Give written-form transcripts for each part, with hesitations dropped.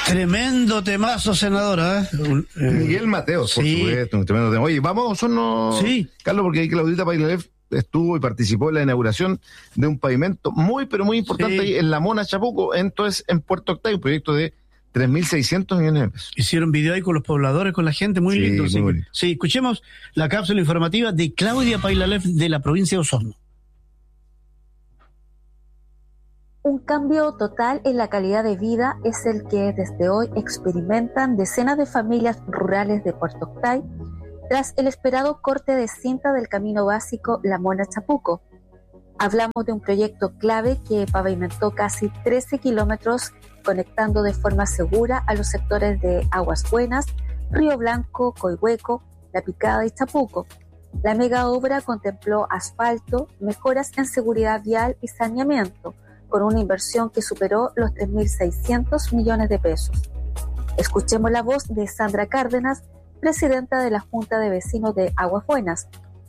Tremendo temazo, senadora. Miguel Mateos, por supuesto, un tremendo tema. Oye, vamos a hacernos, Carlos, porque ahí Claudita Paillalef estuvo y participó en la inauguración de un pavimento muy, pero muy importante ahí en La Mona, Chapuco, entonces en Puerto Octavio, un proyecto de 3.600 millones de pesos. Hicieron video ahí con los pobladores, con la gente, muy lindo. Muy bonito. Sí, escuchemos la cápsula informativa de Claudia Paillalef de la provincia de Osorno. Un cambio total en la calidad de vida es el que desde hoy experimentan decenas de familias rurales de Puerto Octay tras el esperado corte de cinta del camino básico La Mona Chapuco. Hablamos de un proyecto clave que pavimentó casi 13 kilómetros conectando de forma segura a los sectores de Aguas Buenas, Río Blanco, Coihueco, La Picada y Chapuco. La mega obra contempló asfalto, mejoras en seguridad vial y saneamiento, con una inversión que superó los 3.600 millones de pesos. Escuchemos la voz de Sandra Cárdenas, presidenta de la Junta de Vecinos de Aguas Buenas.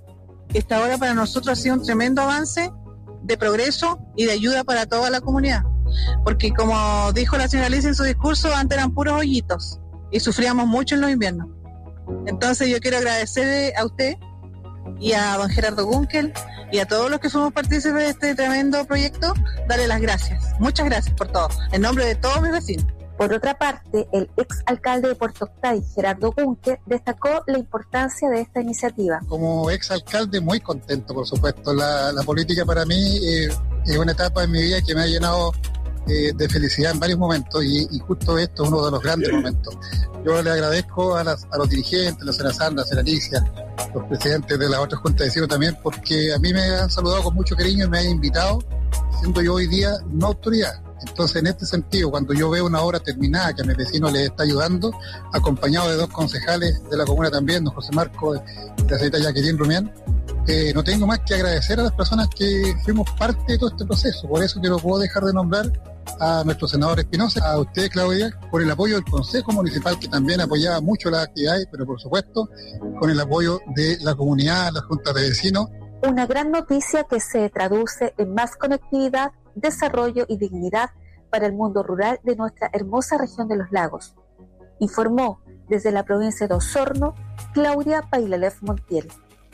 Esta hora para nosotros ha sido un tremendo avance de progreso y de ayuda para toda la comunidad, porque como dijo la señora Alicia en su discurso, antes eran puros hoyitos y sufríamos mucho en los inviernos. Entonces yo quiero agradecerle a usted y a don Gerardo Gunkel y a todos los que somos partícipes de este tremendo proyecto, darle las gracias. Muchas gracias por todo, en nombre de todos mis vecinos. Por otra parte, el exalcalde de Puerto Octay, Gerardo Gunkel, destacó la importancia de esta iniciativa. Como exalcalde, muy contento, por supuesto. La política para mí es una etapa en mi vida que me ha llenado de felicidad en varios momentos y justo esto es uno de los grandes momentos. Yo le agradezco a los dirigentes, la señora Sandra, la señora Alicia, los presidentes de las otras juntas de vecinos también, porque a mí me han saludado con mucho cariño y me han invitado, siendo yo hoy día no autoridad. Entonces, en este sentido, cuando yo veo una obra terminada que a mis vecinos les está ayudando, acompañado de dos concejales de la comuna también, don José Marco y la señorita Jacqueline Rumián, no tengo más que agradecer a las personas que fuimos parte de todo este proceso. Por eso que no puedo dejar de nombrar a nuestro senador Espinosa, a usted, Claudia, por el apoyo del Consejo Municipal, que también apoyaba mucho las actividades, pero por supuesto con el apoyo de la comunidad, las juntas de vecinos. Una gran noticia que se traduce en más conectividad, desarrollo y dignidad para el mundo rural de nuestra hermosa región de los lagos. Informó desde la provincia de Osorno, Claudia Paillalef Montiel.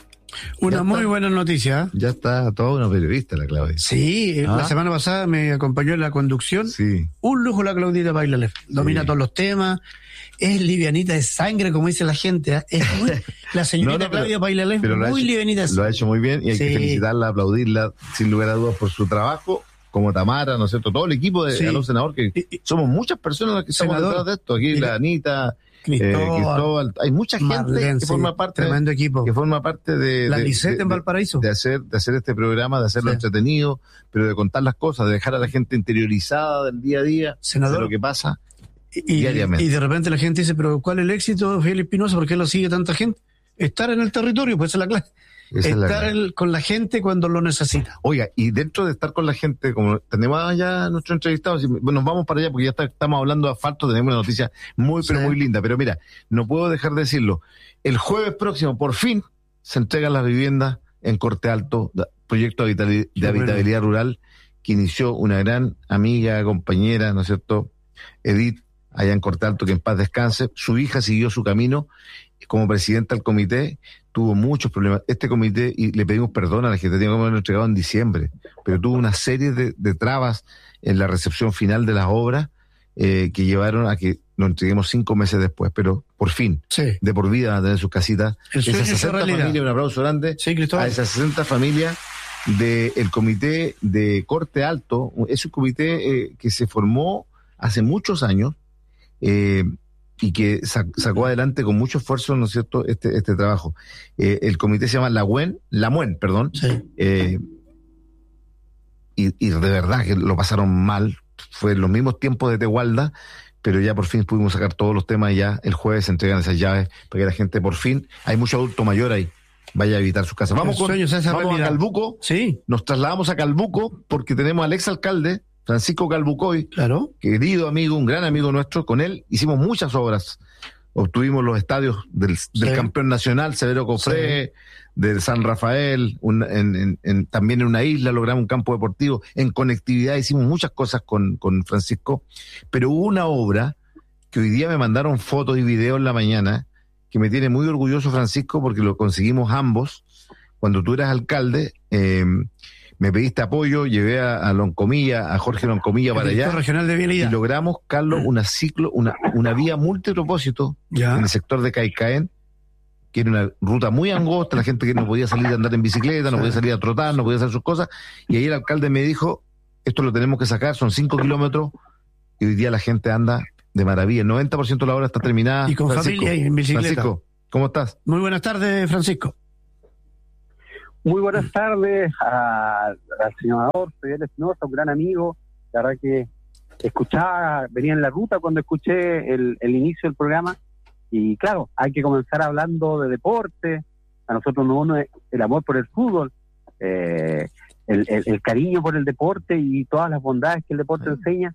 Una muy buena noticia. Ya está toda una periodista la Claudia. Sí, la semana pasada me acompañó en la conducción. Sí. Un lujo la Claudita Paillalef. Domina todos los temas. Es livianita de sangre, como dice la gente. Es muy, la señorita Claudia Paillalef, muy livianita de sangre. Lo ha hecho muy bien y hay que felicitarla, aplaudirla, sin lugar a dudas, por su trabajo. Como Tamara, ¿no es cierto? Todo el equipo de Aló Senador, que somos muchas personas las que estamos detrás de esto. Aquí la Anita, Cristóbal, hay mucha gente Marlene, que forma parte, tremendo equipo, que forma parte de la Lisette en Valparaíso, de hacer este programa, de hacerlo entretenido, pero de contar las cosas, de dejar a la gente interiorizada del día a día, senador, de lo que pasa diariamente. Y de repente la gente dice, pero ¿cuál es el éxito de Felipe Espinosa? ¿Por qué lo sigue tanta gente? Estar en el territorio, pues esa es la clase. Estar con la gente cuando lo necesita. Oiga, y dentro de estar con la gente, como tenemos ya nuestro entrevistado, nos vamos para allá porque ya estamos hablando de asfalto, tenemos una noticia muy, pero muy linda. Pero mira, no puedo dejar de decirlo. El jueves próximo, por fin, se entregan las viviendas en Corte Alto, proyecto de habitabilidad rural, que inició una gran amiga, compañera, ¿no es cierto?, Edith, allá en Corte Alto, que en paz descanse. Su hija siguió su camino como presidenta del comité, tuvo muchos problemas. Este comité, y le pedimos perdón a la gente, teníamos que haberlo entregado en diciembre, pero tuvo una serie de trabas en la recepción final de las obras que llevaron a que lo entreguemos 5 meses después, pero por fin, de por vida van a tener sus casitas. Esas 60 familias, un aplauso grande a esas 60 familias del comité de Corte Alto. Es un comité que se formó hace muchos años, y que sacó adelante con mucho esfuerzo, ¿no es cierto?, este trabajo. El comité se llama La Muen, perdón. Y de verdad que lo pasaron mal. Fue en los mismos tiempos de Tegualda, pero ya por fin pudimos sacar todos los temas y ya el jueves se entregan esas llaves para que la gente por fin, hay mucho adulto mayor ahí, vaya a evitar sus casas. Vamos a Calbuco. Nos trasladamos a Calbuco porque tenemos al exalcalde Francisco Calbucoy, querido amigo, un gran amigo nuestro. Con él hicimos muchas obras. Obtuvimos los estadios del campeón nacional, Severo Cofré, del San Rafael, también en una isla logramos un campo deportivo. En conectividad hicimos muchas cosas con Francisco, pero hubo una obra que hoy día me mandaron fotos y videos en la mañana, que me tiene muy orgulloso, Francisco, porque lo conseguimos ambos. Cuando tú eras alcalde, me pediste apoyo, llevé a Loncomilla, a Jorge Loncomilla para allá. Regional de Vialidad. Y logramos, Carlos, una vía multipropósito en el sector de Caicaén, que era una ruta muy angosta, la gente que no podía salir a andar en bicicleta, no podía salir a trotar, no podía hacer sus cosas. Y ahí el alcalde me dijo, esto lo tenemos que sacar, son 5 kilómetros, y hoy día la gente anda de maravilla. El 90% de la obra está terminada. Y con Francisco, familia y en bicicleta. Francisco, ¿cómo estás? Muy buenas tardes, Francisco. Muy buenas tardes al senador Fidel Espinosa, un gran amigo. La verdad que venía en la ruta cuando escuché el inicio del programa. Y claro, hay que comenzar hablando de deporte. A nosotros nos une el amor por el fútbol, el cariño por el deporte y todas las bondades que el deporte enseña.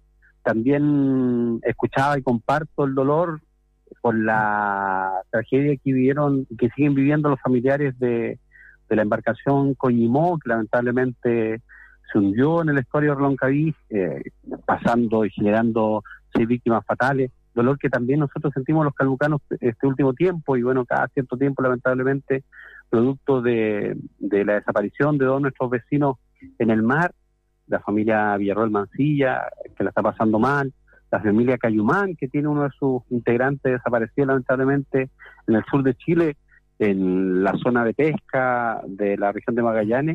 También escuchaba y comparto el dolor por la tragedia que siguen viviendo los familiares de la embarcación Coñimó, que lamentablemente se hundió en el estuario de Reloncaví, pasando y generando 6 víctimas fatales. Dolor que también nosotros sentimos los calbucanos este último tiempo, y bueno, cada cierto tiempo lamentablemente, producto de la desaparición de 2 de nuestros vecinos en el mar, la familia Villarroel Mancilla, que la está pasando mal, la familia Cayumán, que tiene uno de sus integrantes desaparecido lamentablemente en el sur de Chile, en la zona de pesca de la región de Magallanes.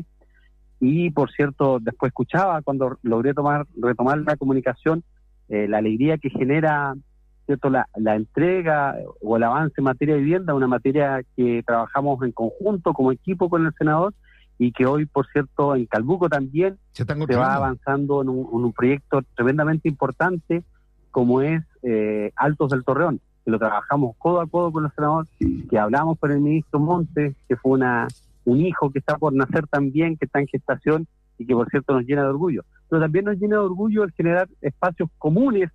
Y por cierto, después escuchaba, cuando logré retomar la comunicación, la alegría que genera, ¿cierto?, la entrega o el avance en materia de vivienda, una materia que trabajamos en conjunto como equipo con el senador, y que hoy, por cierto, en Calbuco también se va avanzando en un proyecto tremendamente importante, como es Altos del Torreón, que lo trabajamos codo a codo con el senador, que hablamos con el ministro Montes, que fue un hijo que está por nacer también, que está en gestación, y que por cierto nos llena de orgullo. Pero también nos llena de orgullo el generar espacios comunes,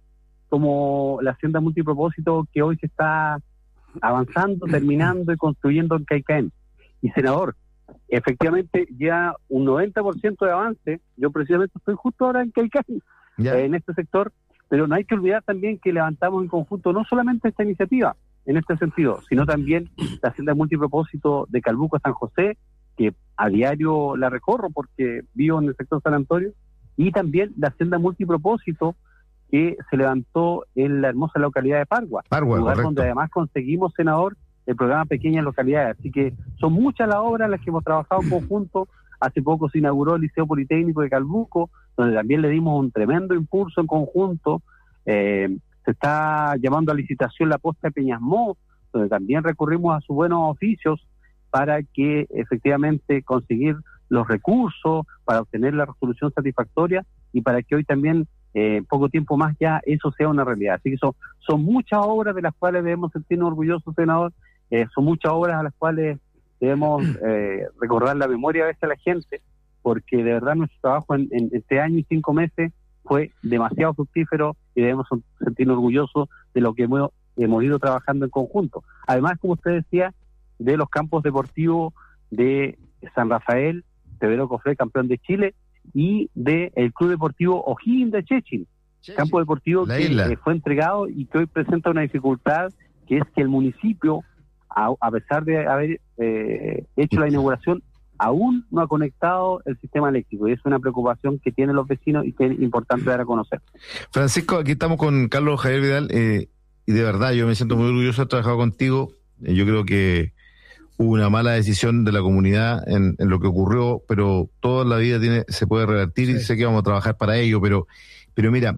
como la hacienda multipropósito que hoy se está avanzando, terminando y construyendo en Caicaén. Y senador, efectivamente ya un 90% de avance. Yo precisamente estoy justo ahora en Caicaén, en este sector, pero no hay que olvidar también que levantamos en conjunto no solamente esta iniciativa en este sentido, sino también la hacienda multipropósito de Calbuco a San José, que a diario la recorro porque vivo en el sector San Antonio, y también la hacienda multipropósito que se levantó en la hermosa localidad de Pargua, lugar correcto, donde además conseguimos, senador, el programa Pequeñas Localidades. Así que son muchas las obras en las que hemos trabajado en conjunto. Hace poco se inauguró el Liceo Politécnico de Calbuco, donde también le dimos un tremendo impulso en conjunto. Se está llamando a licitación la posta de Peñasmó, donde también recurrimos a sus buenos oficios para que efectivamente conseguir los recursos, para obtener la resolución satisfactoria, y para que hoy también, poco tiempo más ya, eso sea una realidad. Así que son muchas obras de las cuales debemos sentirnos orgullosos, senador. Son muchas obras a las cuales debemos recordar la memoria a veces a la gente, porque de verdad nuestro trabajo en este año y 5 meses fue demasiado fructífero, y debemos sentirnos orgullosos de lo que hemos ido trabajando en conjunto. Además, como usted decía, de los campos deportivos de San Rafael, Tevero Cofré, campeón de Chile, y del Club Deportivo O'Higgins de Chechil, campo deportivo que fue entregado y que hoy presenta una dificultad, que es que el municipio, a pesar de haber hecho la inauguración, aún no ha conectado el sistema eléctrico, y es una preocupación que tienen los vecinos y que es importante dar a conocer. Francisco, aquí estamos con Carlos Javier Vidal, y de verdad yo me siento muy orgulloso de haber trabajado contigo. Yo creo que hubo una mala decisión de la comunidad en lo que ocurrió, pero toda la vida se puede revertir, y sé que vamos a trabajar para ello, pero mira,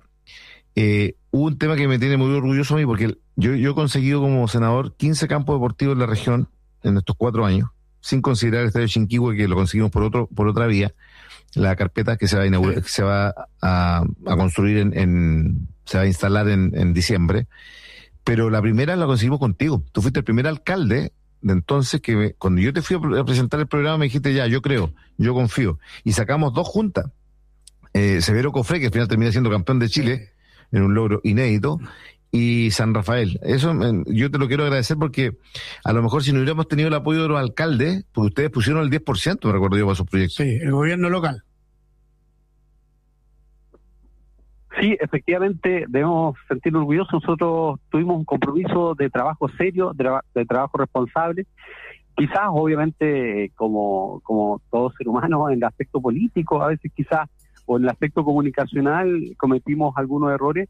hubo un tema que me tiene muy orgulloso a mí, porque yo he conseguido como senador 15 campos deportivos en la región en estos 4 años, sin considerar el estadio Chinquihue, que lo conseguimos por otra vía, la carpeta que se va a inaugurar, que se va a construir se va a instalar en diciembre. Pero la primera la conseguimos contigo. Tú fuiste el primer alcalde de entonces que cuando yo te fui a presentar el programa me dijiste, ya, yo creo, yo confío. Y sacamos 2 juntas. Severo Cofré, que al final termina siendo campeón de Chile, en un logro inédito, y San Rafael. Eso yo te lo quiero agradecer, porque a lo mejor si no hubiéramos tenido el apoyo de los alcaldes, porque ustedes pusieron el 10%, me recuerdo yo, para esos proyectos. Sí, el gobierno local. Sí, efectivamente debemos sentirnos orgullosos. Nosotros tuvimos un compromiso de trabajo serio, de trabajo responsable. Quizás, obviamente, como todo ser humano, en el aspecto político, a veces quizás, o en el aspecto comunicacional, cometimos algunos errores,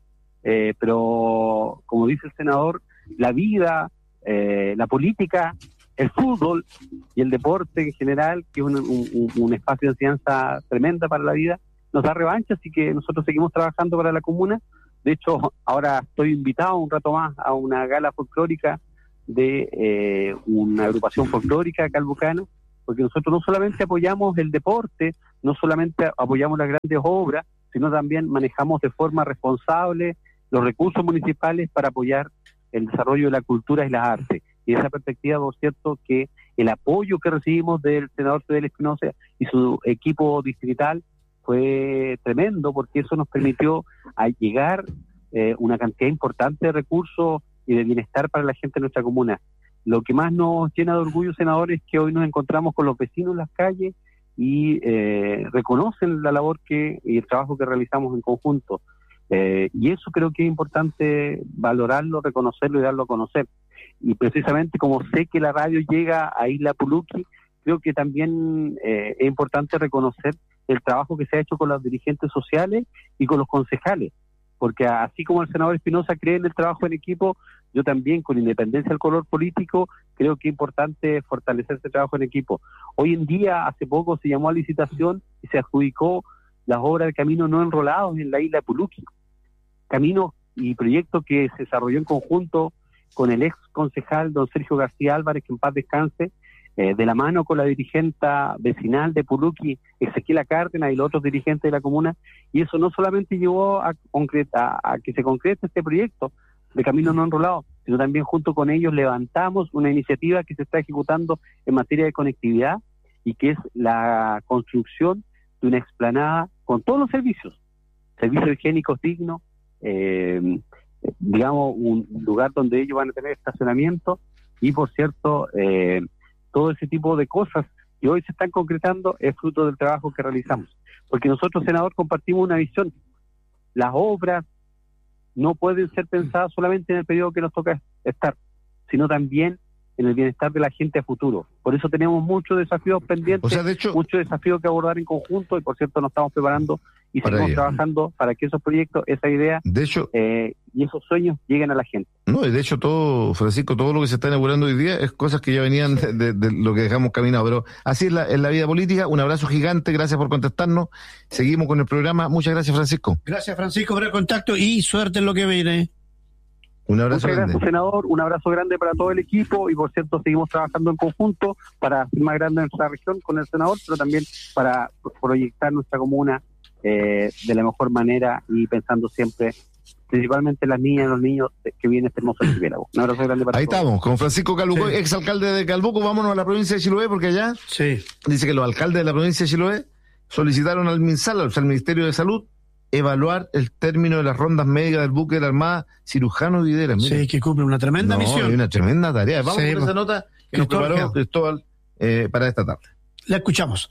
pero como dice el senador, la vida, la política, el fútbol y el deporte en general, que es un espacio de enseñanza tremenda para la vida, nos da revancha, así que nosotros seguimos trabajando para la comuna. De hecho, ahora estoy invitado un rato más a una gala folclórica de una agrupación folclórica calbucana, porque nosotros no solamente apoyamos el deporte, no solamente apoyamos las grandes obras, sino también manejamos de forma responsable los recursos municipales para apoyar el desarrollo de la cultura y las artes. Y de esa perspectiva, por cierto, que el apoyo que recibimos del senador Fidel Espinosa y su equipo distrital fue tremendo, porque eso nos permitió llegar una cantidad importante de recursos y de bienestar para la gente de nuestra comuna. Lo que más nos llena de orgullo, senador, es que hoy nos encontramos con los vecinos en las calles y reconocen la labor y el trabajo que realizamos en conjunto. Y eso creo que es importante valorarlo, reconocerlo y darlo a conocer. Y precisamente como sé que la radio llega a Isla Puluqui, creo que también es importante reconocer el trabajo que se ha hecho con los dirigentes sociales y con los concejales, porque así como el senador Espinosa cree en el trabajo en equipo, yo también, con independencia del color político, creo que es importante fortalecer ese trabajo en equipo. Hoy en día, hace poco se llamó a licitación y se adjudicó las obras de caminos no enrolados en la isla de Puluqui. Caminos y proyectos que se desarrolló en conjunto con el ex concejal don Sergio García Álvarez, que en paz descanse, de la mano con la dirigenta vecinal de Puluqui, Ezequiela Cárdenas, y los otros dirigentes de la comuna, y eso no solamente llevó a que se concrete este proyecto de caminos no enrolados, sino también junto con ellos levantamos una iniciativa que se está ejecutando en materia de conectividad y que es la construcción de una explanada con todos los servicios higiénicos dignos, digamos, un lugar donde ellos van a tener estacionamiento y, por cierto, todo ese tipo de cosas que hoy se están concretando es fruto del trabajo que realizamos. Porque nosotros, senador, compartimos una visión. Las obras no pueden ser pensadas solamente en el periodo que nos toca estar, sino también en el bienestar de la gente a futuro. Por eso tenemos muchos desafíos pendientes, de hecho, muchos desafíos que abordar en conjunto, y por cierto nos estamos preparando y seguimos trabajando para que esos proyectos, esa idea y esos sueños lleguen a la gente. No, y de hecho todo, Francisco, todo lo que se está inaugurando hoy día es cosas que ya venían de lo que dejamos caminado, pero así es la vida política. Un abrazo gigante, gracias por contestarnos. Seguimos con el programa. Muchas gracias, Francisco. Gracias, Francisco, por el contacto y suerte en lo que viene. Un abrazo grande. Gracias, senador. Un abrazo grande para todo el equipo y, por cierto, seguimos trabajando en conjunto para hacer más grande nuestra región con el senador, pero también para proyectar nuestra comuna de la mejor manera y pensando siempre principalmente en las niñas y los niños que vienen este hermoso archipiélago. Un abrazo grande para todos. Ahí estamos, con Francisco Calbuco, sí, exalcalde de Calbuco. Vámonos a la provincia de Chiloé, porque allá dice que los alcaldes de la provincia de Chiloé solicitaron al MinSal, o sea, al Ministerio de Salud, evaluar el término de las rondas médicas del buque de la Armada Cirujano Videla. Mira. Sí, que cumple una tremenda misión. Una tremenda tarea. Vamos con esa nota que nos preparó Cristóbal para esta tarde. La escuchamos.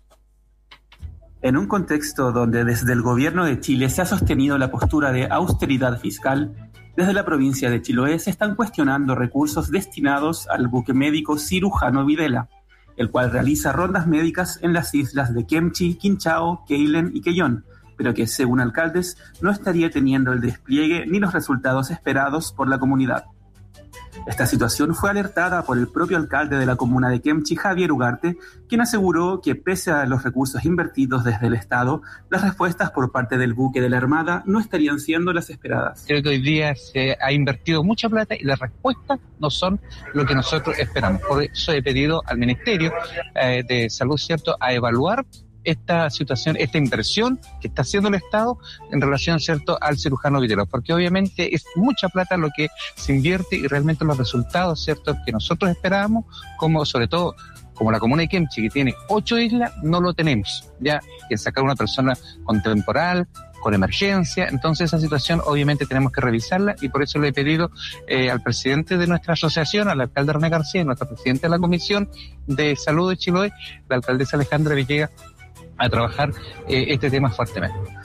En un contexto donde desde el gobierno de Chile se ha sostenido la postura de austeridad fiscal, desde la provincia de Chiloé se están cuestionando recursos destinados al buque médico Cirujano Videla, el cual realiza rondas médicas en las islas de Kemchi, Quinchao, Keilen y Quellón, pero que, según alcaldes, no estaría teniendo el despliegue ni los resultados esperados por la comunidad. Esta situación fue alertada por el propio alcalde de la comuna de Kemchi, Javier Ugarte, quien aseguró que, pese a los recursos invertidos desde el Estado, las respuestas por parte del buque de la Armada no estarían siendo las esperadas. Creo que hoy día se ha invertido mucha plata y las respuestas no son lo que nosotros esperamos. Por eso he pedido al Ministerio de Salud, ¿cierto?, a evaluar esta situación, esta inversión que está haciendo el Estado en relación, ¿cierto?, al cirujano Videla, porque obviamente es mucha plata lo que se invierte y realmente los resultados, ¿cierto?, que nosotros esperábamos, como sobre todo como la comuna de Kemchi, que tiene 8 islas, no lo tenemos, ya, que sacar una persona con temporal, con emergencia. Entonces esa situación obviamente tenemos que revisarla y por eso le he pedido al presidente de nuestra asociación, al alcalde René García, y nuestra presidenta de la Comisión de Salud de Chiloé, la alcaldesa Alejandra Villegas, a trabajar este tema fuertemente.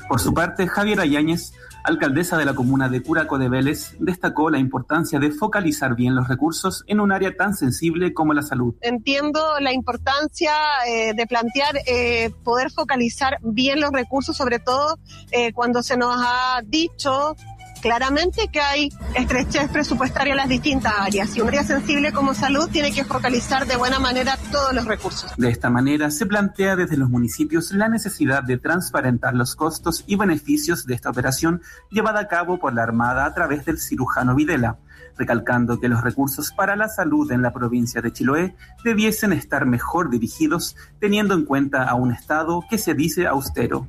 Por su parte, Javiera Yáñez, alcaldesa de la comuna de Curacó de Vélez, destacó la importancia de focalizar bien los recursos en un área tan sensible como la salud. Entiendo la importancia de plantear poder focalizar bien los recursos, sobre todo cuando se nos ha dicho claramente que hay estrechez presupuestaria en las distintas áreas, y un área sensible como salud tiene que focalizar de buena manera todos los recursos. De esta manera se plantea desde los municipios la necesidad de transparentar los costos y beneficios de esta operación llevada a cabo por la Armada a través del cirujano Videla, recalcando que los recursos para la salud en la provincia de Chiloé debiesen estar mejor dirigidos, teniendo en cuenta a un Estado que se dice austero.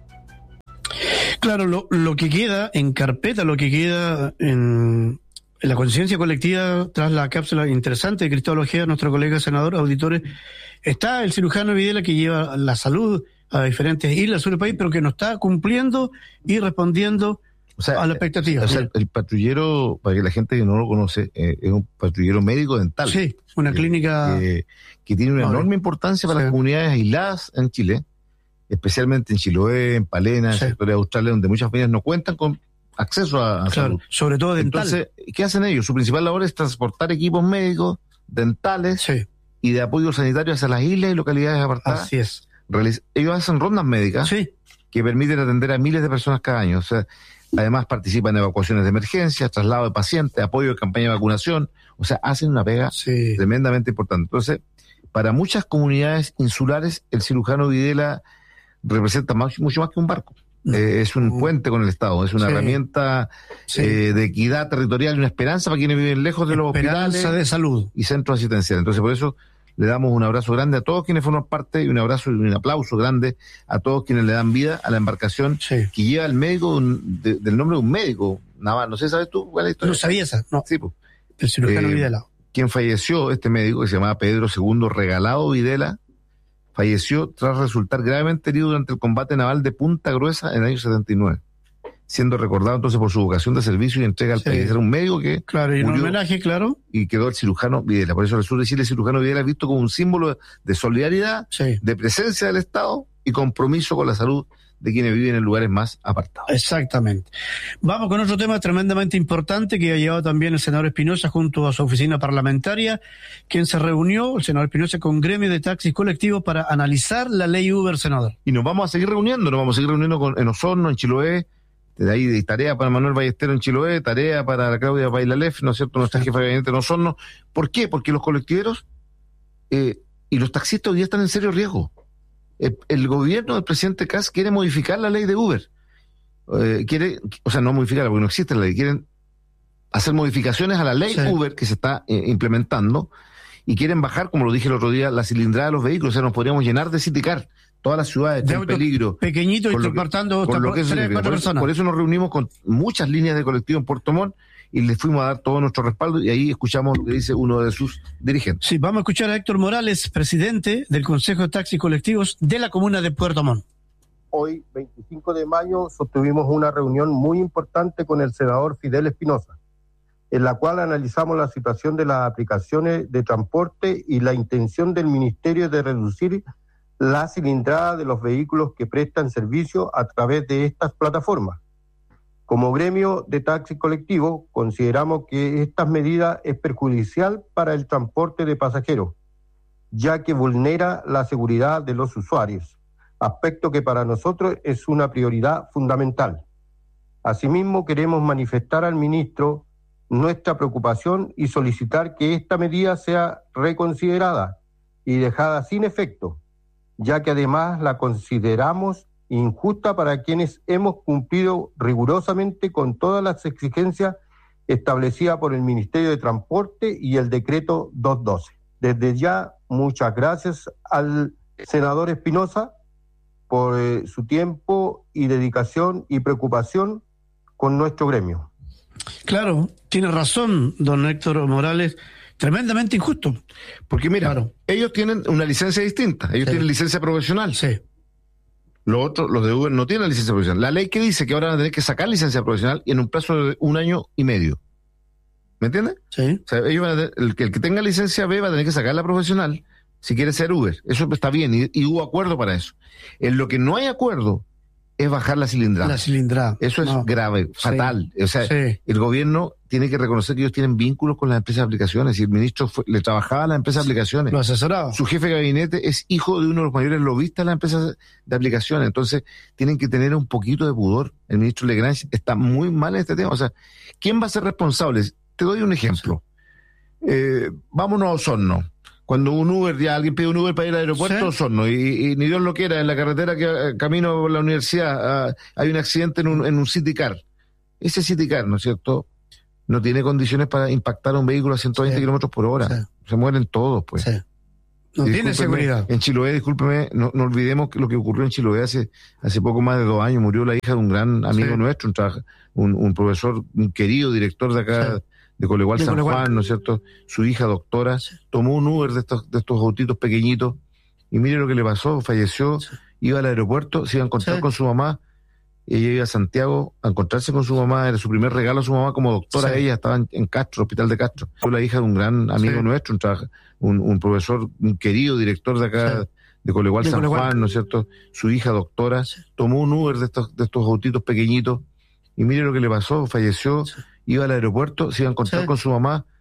Claro, lo que queda en carpeta, lo que queda en la conciencia colectiva tras la cápsula interesante de Cristóbal Ojeda, nuestro colega senador, auditores, está el cirujano Videla, que lleva la salud a diferentes islas del sur del país, pero que no está cumpliendo y respondiendo a la expectativa. O sea, el patrullero, para que la gente que no lo conoce, es un patrullero médico dental. Sí, una clínica que tiene una enorme importancia para las comunidades aisladas en Chile, especialmente en Chiloé, en Palena, en sectores australes, donde muchas familias no cuentan con acceso a salud. Sobre todo dental. Entonces, ¿qué hacen ellos? Su principal labor es transportar equipos médicos, dentales y de apoyo sanitario hacia las islas y localidades apartadas. Así es. Ellos hacen rondas médicas que permiten atender a miles de personas cada año. O sea, además participan en evacuaciones de emergencia, traslado de pacientes, apoyo de campaña de vacunación. O sea, hacen una pega tremendamente importante. Entonces, para muchas comunidades insulares, el cirujano Videla representa mucho más que un barco. Es un puente con el Estado, es una herramienta de equidad territorial y una esperanza para quienes viven lejos de los hospitales de salud y centros asistenciales. Entonces, por eso le damos un abrazo grande a todos quienes forman parte, y un abrazo y un aplauso grande a todos quienes le dan vida a la embarcación que lleva el médico del nombre de un médico. Nada más, no sé, ¿sabes tú cuál es la historia? No sabía esa, no. Sí, pues. El cirujano Videla. Quien falleció, este médico, que se llamaba Pedro II Regalado Videla, falleció tras resultar gravemente herido durante el combate naval de Punta Gruesa en el año 79, siendo recordado entonces por su vocación de servicio y entrega al país. Era un médico que y un homenaje, y quedó el cirujano Videla. Por eso el sur de Chile, el cirujano Videla es visto como un símbolo de solidaridad, de presencia del Estado y compromiso con la salud de quienes viven en lugares más apartados. Exactamente. Vamos con otro tema tremendamente importante que ha llevado también el senador Espinosa junto a su oficina parlamentaria, quien se reunió, el senador Espinosa, con gremio de taxis colectivos para analizar la ley Uber, senador. Y nos vamos a seguir reuniendo en Osorno, en Chiloé, de ahí de tarea para Manuel Ballestero en Chiloé, tarea para la Claudia Bailalef, ¿no es cierto?, nuestra jefa de gabinete en Osorno. ¿Por qué? Porque los colectiveros y los taxistas hoy día están en serio riesgo. El gobierno del presidente Kast quiere modificar la ley de Uber. No modificarla porque no existe la ley. Quieren hacer modificaciones a la ley Uber que se está implementando, y quieren bajar, como lo dije el otro día, la cilindrada de los vehículos. O sea, nos podríamos llenar de Citicar. Todas las ciudades están en peligro. Pequeñito y transportando 3-4 personas. Por eso nos reunimos con muchas líneas de colectivo en Puerto Montt y les fuimos a dar todo nuestro respaldo, y ahí escuchamos lo que dice uno de sus dirigentes. Sí, vamos a escuchar a Héctor Morales, presidente del Consejo de Taxis Colectivos de la comuna de Puerto Montt. Hoy, 25 de mayo, sostuvimos una reunión muy importante con el senador Fidel Espinosa, en la cual analizamos la situación de las aplicaciones de transporte y la intención del Ministerio de reducir la cilindrada de los vehículos que prestan servicio a través de estas plataformas. Como gremio de taxi colectivo, consideramos que estas medidas es perjudicial para el transporte de pasajeros, ya que vulnera la seguridad de los usuarios, aspecto que para nosotros es una prioridad fundamental. Asimismo, queremos manifestar al ministro nuestra preocupación y solicitar que esta medida sea reconsiderada y dejada sin efecto, ya que además la consideramos injusta para quienes hemos cumplido rigurosamente con todas las exigencias establecidas por el Ministerio de Transporte y el decreto 212. Desde ya, muchas gracias al senador Espinosa por su tiempo y dedicación y preocupación con nuestro gremio. Claro, tiene razón don Héctor Morales, tremendamente injusto. Porque mira, ellos tienen una licencia distinta, ellos tienen licencia profesional. Los otros, los de Uber, no tienen licencia profesional. La ley que dice que ahora van a tener que sacar licencia profesional y en un plazo de 1 año y medio. ¿Me entiendes? Sí. O sea, ellos van a tener, el que tenga licencia B va a tener que sacar la profesional si quiere ser Uber. Eso está bien y hubo acuerdo para eso. En lo que no hay acuerdo es bajar la cilindrada. La cilindrada. Eso es grave, fatal. O sea, el gobierno tiene que reconocer que ellos tienen vínculos con las empresas de aplicaciones. Y el ministro le trabajaba a las empresas de aplicaciones. Lo asesoraba. Su jefe de gabinete es hijo de uno de los mayores lobistas de las empresas de aplicaciones. Entonces, tienen que tener un poquito de pudor. El ministro Legrange está muy mal en este tema. O sea, ¿quién va a ser responsable? Te doy un ejemplo. Vámonos a Osorno. Cuando un Uber, ya alguien pide un Uber para ir al aeropuerto, Osorno, y ni Dios lo quiera, en la carretera que camino por la universidad hay un accidente en un City Car. Ese City Car, ¿no es cierto?, no tiene condiciones para impactar a un vehículo a 120 kilómetros por hora. Se mueren todos, pues. No tiene seguridad. En Chiloé, discúlpeme, no olvidemos lo que ocurrió en Chiloé hace poco más de 2 años. Murió la hija de un gran amigo nuestro, un profesor, un querido director de acá, de Colegual San Juan, ¿no es cierto? Su hija doctora, tomó un Uber de estos autitos pequeñitos, y mire lo que le pasó, falleció, iba al aeropuerto, se iba a encontrar con su mamá, ella iba a Santiago a encontrarse con su mamá, era su primer regalo a su mamá como doctora, ella estaba en Castro, Hospital de Castro. Fue la hija de un gran amigo nuestro, un profesor, un querido director de acá, de Colegual San Juan, ¿no es cierto? Su hija doctora, tomó un Uber de estos autitos pequeñitos, y mire lo que le pasó, falleció, iba al aeropuerto, se iba a encontrar con su mamá,